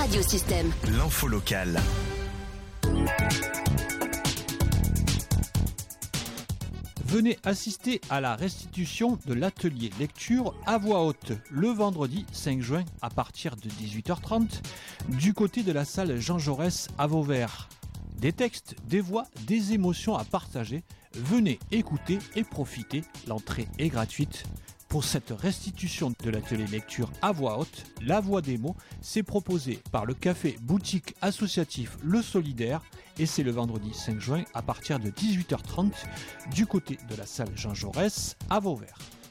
Radiosystème. L'info locale. Venez assister à la restitution de l'atelier lecture à voix haute le vendredi 5 juin à partir de 18h30 du côté de la salle Jean Jaurès à Vauvert. Des textes, des voix, des émotions à partager. Venez écouter et profiter. L'entrée est gratuite. Pour cette restitution de l'atelier lecture à voix haute, La Voix des mots, c'est proposé par le café boutique associatif Le Solidaire et c'est le vendredi 5 juin à partir de 18h30 du côté de la salle Jean Jaurès à Vauvert.